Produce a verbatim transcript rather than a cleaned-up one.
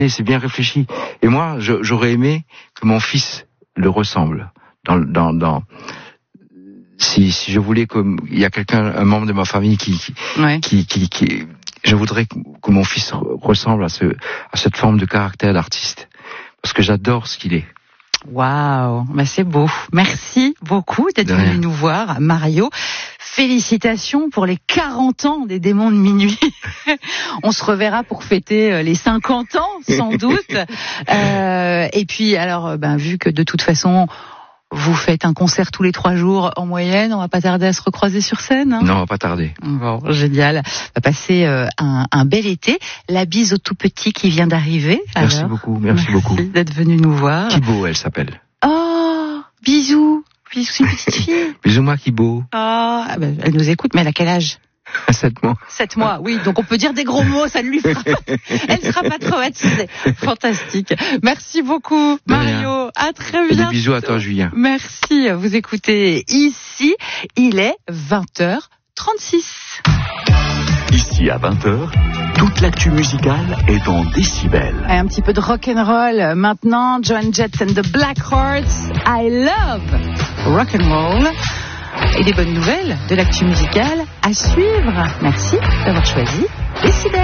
Et c'est bien réfléchi. Et moi, je, j'aurais aimé que mon fils le ressemble. Dans, dans, dans, si, si je voulais que, il y a quelqu'un, un membre de ma famille qui, qui, ouais. qui, qui, qui, je voudrais que mon fils ressemble à ce, à cette forme de caractère d'artiste. Parce que j'adore ce qu'il est. Waouh, bah c'est beau. Merci beaucoup d'être venu nous voir, Mario. Félicitations pour les quarante ans des Démons de Minuit. On se reverra pour fêter les cinquante ans, sans doute. Euh, et puis, alors, ben, vu que de toute façon, vous faites un concert tous les trois jours en moyenne, on va pas tarder à se recroiser sur scène. Hein. Non, on va pas tarder. Bon, génial. On va passer euh, un, un bel été. La bise au tout petit qui vient d'arriver. Merci alors. beaucoup, merci, merci beaucoup. d'être venu nous voir. Kibo, elle s'appelle. Oh, bisous. Bisous, c'est une petite fille. Bisous, moi, Kibo. Ah, oh, ben, elle nous écoute, mais elle a quel âge? Sept mois. Sept mois, oui. Donc on peut dire des gros mots, ça ne lui fera pas. Elle sera pas traumatisée. Fantastique. Merci beaucoup, Mario. À très bientôt. Des bisous à toi, Julien. Merci. Vous écoutez ici. Il est vingt heures trente-six. Ici à vingt heures, toute l'actu musicale est en décibels. Un petit peu de rock'n'roll maintenant. Joan Jett and the Blackhearts. I love rock'n'roll. Et des bonnes nouvelles de l'actu musicale à suivre. Merci d'avoir choisi Décibel.